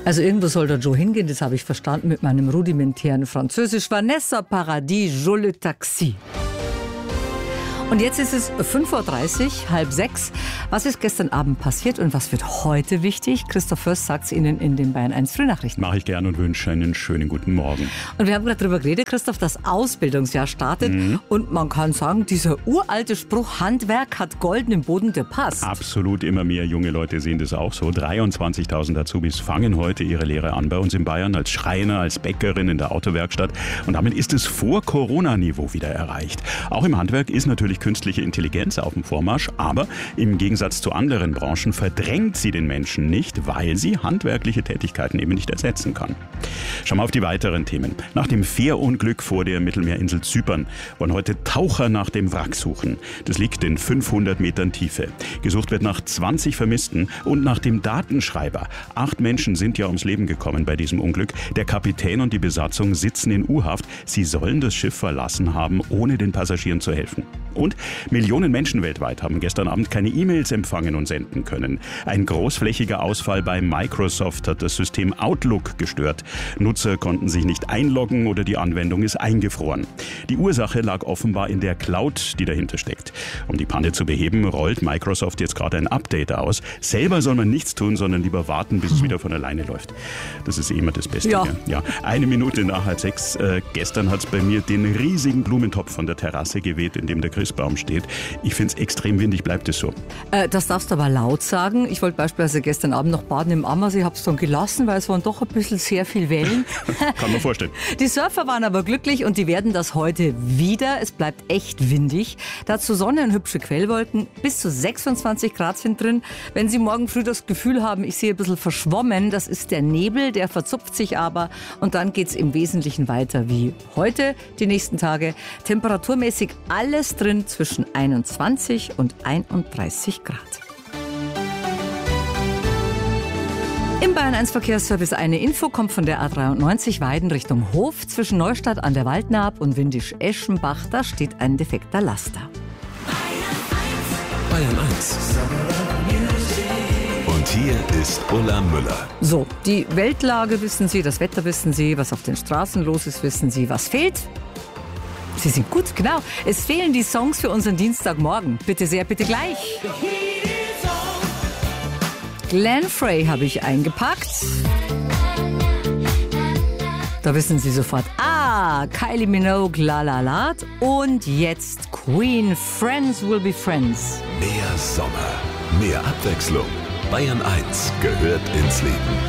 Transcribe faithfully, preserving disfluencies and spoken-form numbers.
Also irgendwo soll der Joe hingehen, das habe ich verstanden mit meinem rudimentären Französisch. Vanessa Paradis, Je le Taxi. Und jetzt ist es fünf Uhr dreißig, halb sechs. Was ist gestern Abend passiert und was wird heute wichtig? Christoph Fürst sagt es Ihnen in den Bayern eins Frühnachrichten. Mache ich gerne und wünsche einen schönen guten Morgen. Und wir haben gerade darüber geredet, Christoph, das Ausbildungsjahr startet. Mhm. Und man kann sagen, dieser uralte Spruch, Handwerk hat Golden im Boden, der passt. Absolut, immer mehr junge Leute sehen das auch so. dreiundzwanzigtausend Azubis fangen heute ihre Lehre an bei uns in Bayern als Schreiner, als Bäckerin in der Autowerkstatt. Und damit ist es vor Corona-Niveau wieder erreicht. Auch im Handwerk ist natürlich künstliche Intelligenz auf dem Vormarsch, aber im Gegensatz zu anderen Branchen verdrängt sie den Menschen nicht, weil sie handwerkliche Tätigkeiten eben nicht ersetzen kann. Schauen wir auf die weiteren Themen. Nach dem Fährunglück vor der Mittelmeerinsel Zypern wollen heute Taucher nach dem Wrack suchen. Das liegt in fünfhundert Metern Tiefe. Gesucht wird nach zwanzig Vermissten und nach dem Datenschreiber. Acht Menschen sind ja ums Leben gekommen bei diesem Unglück. Der Kapitän und die Besatzung sitzen in U-Haft. Sie sollen das Schiff verlassen haben, ohne den Passagieren zu helfen. Und Millionen Menschen weltweit haben gestern Abend keine E-Mails empfangen und senden können. Ein großflächiger Ausfall bei Microsoft hat das System Outlook gestört. Nutzer konnten sich nicht einloggen oder die Anwendung ist eingefroren. Die Ursache lag offenbar in der Cloud, die dahinter steckt. Um die Panne zu beheben, rollt Microsoft jetzt gerade ein Update aus. Selber soll man nichts tun, sondern lieber warten, bis es wieder von alleine läuft. Das ist immer das Beste. Ja. Ja. Eine Minute nach halb sechs. Äh, gestern hat es bei mir den riesigen Blumentopf von der Terrasse geweht, in dem der Christbaum steht. Ich finde es extrem windig, bleibt es so. Äh, das darfst du aber laut sagen. Ich wollte beispielsweise gestern Abend noch baden im Ammersee, habe es dann gelassen, weil es waren doch ein bisschen sehr viel Wellen. Kann man vorstellen. Die Surfer waren aber glücklich und die werden das heute wieder. Es bleibt echt windig. Dazu Sonne und hübsche Quellwolken. Bis zu sechsundzwanzig Grad sind drin. Wenn Sie morgen früh das Gefühl haben, ich sehe ein bisschen verschwommen, das ist der Nebel, der verzupft sich aber. Und dann geht es im Wesentlichen weiter wie heute, die nächsten Tage. Temperaturmäßig alles drin zwischen einundzwanzig und einunddreißig Grad. Im Bayern eins Verkehrsservice eine Info kommt von der A dreiundneunzig Weiden Richtung Hof. Zwischen Neustadt an der Waldnaab und Windisch-Eschenbach, da steht ein defekter Laster. Bayern eins. Und hier ist Ulla Müller. So, die Weltlage wissen Sie, das Wetter wissen Sie, was auf den Straßen los ist, wissen Sie, was fehlt. Sie sind gut, genau. Es fehlen die Songs für unseren Dienstagmorgen. Bitte sehr, bitte gleich. Glenn Frey habe ich eingepackt. Da wissen Sie sofort, ah, Kylie Minogue, La La La. Und jetzt Queen, Friends Will Be Friends. Mehr Sommer, mehr Abwechslung. Bayern eins gehört ins Leben.